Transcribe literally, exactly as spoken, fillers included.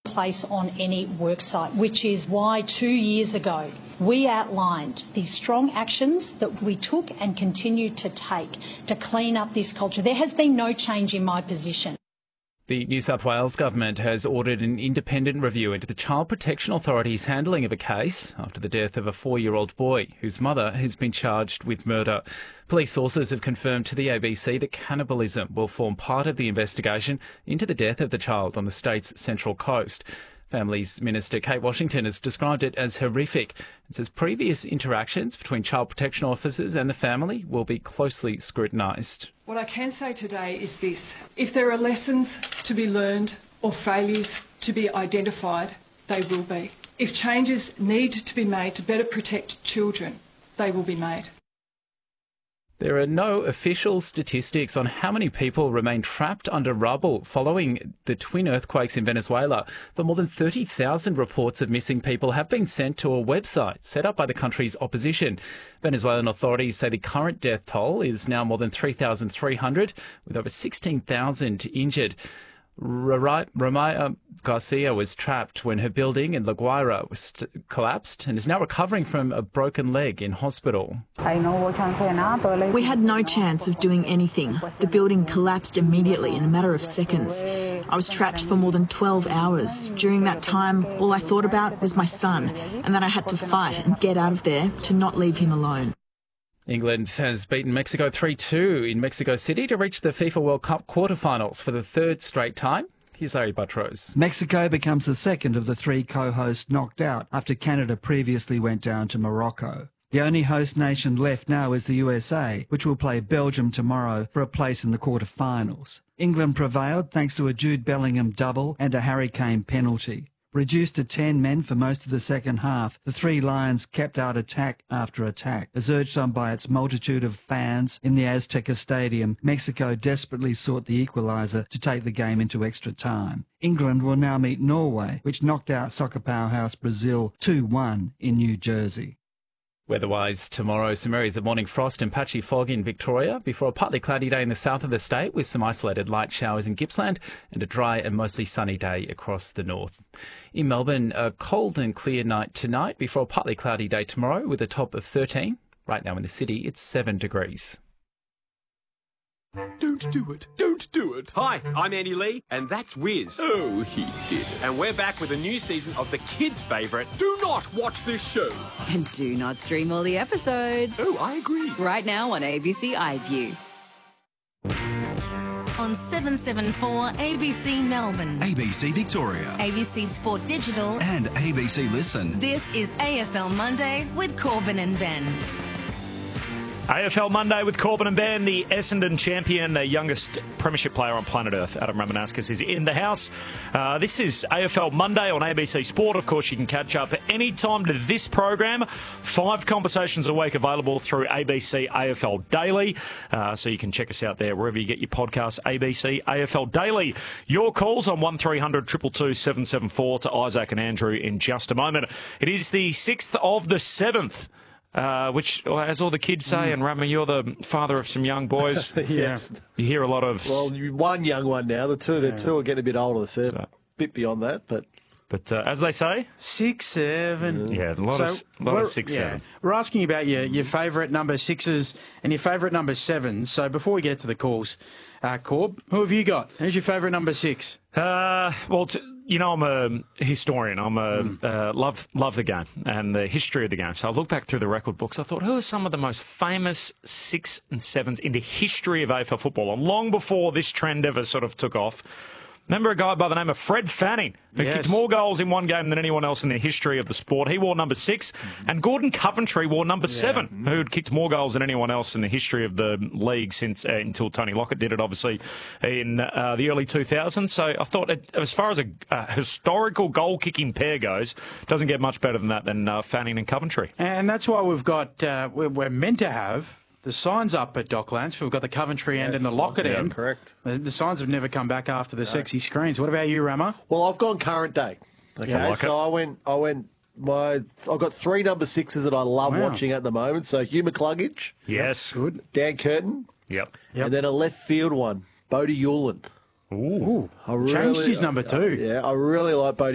place on any worksite, which is why two years ago we outlined the strong actions that we took and continue to take to clean up this culture. There has been no change in my position. The New South Wales government has ordered an independent review into the Child Protection Authority's handling of a case after the death of a four-year-old boy whose mother has been charged with murder. Police sources have confirmed to the A B C that cannibalism will form part of the investigation into the death of the child on the state's Central Coast. Families Minister Kate Washington has described it as horrific and says previous interactions between child protection officers and the family will be closely scrutinised. What I can say today is this. If there are lessons to be learned or failures to be identified, they will be. If changes need to be made to better protect children, they will be made. There are no official statistics on how many people remain trapped under rubble following the twin earthquakes in Venezuela, but more than thirty thousand reports of missing people have been sent to a website set up by the country's opposition. Venezuelan authorities say the current death toll is now more than three thousand three hundred, with over sixteen thousand injured. Ramaya Garcia was trapped when her building in La Guaira was collapsed and is now recovering from a broken leg in hospital. We had no chance of doing anything. The building collapsed immediately in a matter of seconds. I was trapped for more than twelve hours. During that time, all I thought about was my son and that I had to fight and get out of there to not leave him alone. England has beaten Mexico three two in Mexico City to reach the FIFA World Cup quarterfinals for the third straight time. Here's Ari Buttrose. Mexico becomes the second of the three co-hosts knocked out after Canada previously went down to Morocco. The only host nation left now is the U S A, which will play Belgium tomorrow for a place in the quarterfinals. England prevailed thanks to a Jude Bellingham double and a Harry Kane penalty. Reduced to ten men for most of the second half, the Three Lions kept out attack after attack. As urged on by its multitude of fans in the Azteca Stadium, Mexico desperately sought the equaliser to take the game into extra time. England will now meet Norway, which knocked out soccer powerhouse Brazil two one in New Jersey. Weather-wise, tomorrow, some areas of morning frost and patchy fog in Victoria before a partly cloudy day in the south of the state with some isolated light showers in Gippsland and a dry and mostly sunny day across the north. In Melbourne, a cold and clear night tonight before a partly cloudy day tomorrow with a top of thirteen. Right now in the city, it's seven degrees. Don't do it. Don't do it. Hi, I'm Andy Lee, and that's Wiz. Oh, he did. And we're back with a new season of the kids' favourite, Do Not Watch This Show. And do not stream all the episodes. Oh, I agree. Right now on A B C iView. On seven seventy-four A B C Melbourne, A B C Victoria, A B C Sport Digital, and A B C Listen. This is A F L Monday with Corbin and Ben. A F L Monday with Corbin and Ben. The Essendon champion, the youngest premiership player on planet Earth, Adam Ramanauskas, is in the house. Uh, this is A F L Monday on A B C Sport. Of course, you can catch up at any time to this program. Five conversations a week available through A B C A F L Daily. Uh, so you can check us out there wherever you get your podcasts, A B C A F L Daily. Your calls on one three hundred two two two seven seven four to Isaac and Andrew in just a moment. It is the sixth of the seventh. Uh, which, as all the kids say, mm. and Rama, you're the father of some young boys. Yes. You hear a lot of... Well, one young one now. The two, the yeah. two are getting a bit older. They're a bit beyond that, but... But uh, as they say... Six, seven. Yeah, a lot, so of, lot of six, yeah. seven. We're asking about your, your favourite number sixes and your favourite number sevens. So before we get to the calls, uh, Corb, who have you got? Who's your favourite number six? Uh, well... T- You know, I'm a historian. I'm a mm. uh, love love the game and the history of the game. So I looked back through the record books. I thought, who are some of the most famous six and sevens in the history of A F L football? And long before this trend ever sort of took off, remember a guy by the name of Fred Fanning, who yes. kicked more goals in one game than anyone else in the history of the sport. He wore number six, mm-hmm. and Gordon Coventry wore number yeah. seven, mm-hmm. who had kicked more goals than anyone else in the history of the league since uh, until Tony Lockett did it, obviously, in uh, the early two thousands. So I thought, it, as far as a, a historical goal-kicking pair goes, doesn't get much better than that than uh, Fanning and Coventry. And that's why we've got, uh, we're, we're meant to have the signs up at Docklands. We've got the Coventry yes. end and the Lockett yeah, end. Correct. The, the signs have never come back after the no. sexy screens. What about you, Rama? Well, I've gone current day. Okay, yeah, like so it. I went. I went. My I've got three number sixes that I love wow. watching at the moment. So Hugh McCluggage. Yes. Good. Dan Curtin. Yep. yep. And then a left field one, Bodie Yulin. Ooh. I really, Changed his number two. I, yeah, I really like Bodie.